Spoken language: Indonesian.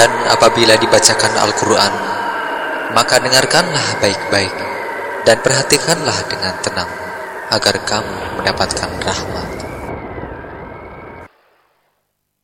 Dan apabila dibacakan Al-Quran, maka dengarkanlah baik-baik dan perhatikanlah dengan tenang, agar kamu mendapatkan rahmat.